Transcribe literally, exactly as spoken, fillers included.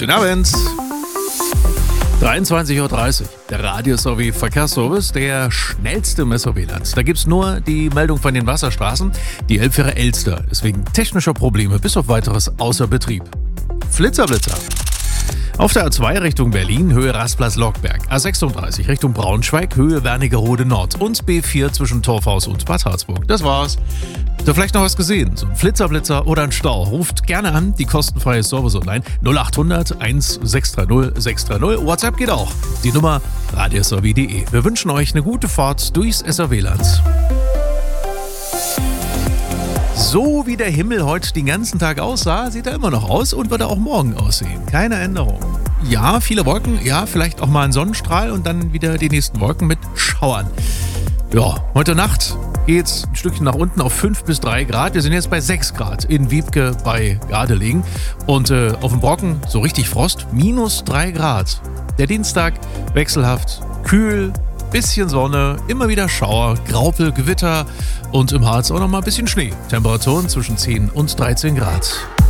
Guten Abend. dreiundzwanzig Uhr dreißig. Der Radio-Sowie Verkehrsservice, der schnellste im S O W-Land. Da gibt's nur die Meldung von den Wasserstraßen. Die Elbfähre Elster ist wegen technischer Probleme bis auf weiteres außer Betrieb. Flitzerblitzer. Auf der A zwei Richtung Berlin, Höhe Rastplatz-Lockberg. A sechsunddreißig Richtung Braunschweig, Höhe Wernigerode Nord. Und B vier zwischen Torfhaus und Bad Harzburg. Das war's. Habt ihr vielleicht noch was gesehen? So ein Flitzerblitzer oder ein Stau? Ruft gerne an, die kostenfreie Service Online null acht hundert eins sechs drei null sechs drei null. WhatsApp geht auch. Die Nummer radiosowie punkt de. Wir wünschen euch eine gute Fahrt durchs S O W-Land. So wie der Himmel heute den ganzen Tag aussah, sieht er immer noch aus und wird er auch morgen aussehen. Keine Änderung. Ja, viele Wolken, ja, vielleicht auch mal ein Sonnenstrahl und dann wieder die nächsten Wolken mit Schauern. Ja, heute Nacht geht's ein Stückchen nach unten auf fünf bis drei Grad. Wir sind jetzt bei sechs Grad in Wiebke bei Gardelegen. Und äh, auf dem Brocken so richtig Frost, minus drei Grad. Der Dienstag wechselhaft, kühl, bisschen Sonne, immer wieder Schauer, Graupel, Gewitter und im Harz auch noch mal ein bisschen Schnee. Temperaturen zwischen zehn und dreizehn Grad.